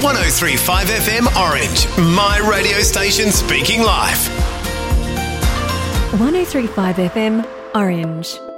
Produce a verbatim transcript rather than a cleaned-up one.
one oh three point five F M Orange, my radio station speaking life. one oh three point five F M Orange.